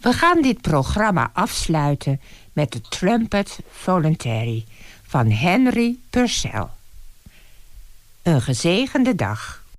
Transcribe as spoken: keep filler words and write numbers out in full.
We gaan dit programma afsluiten met de Trumpet Voluntary van Henry Purcell. Een gezegende dag.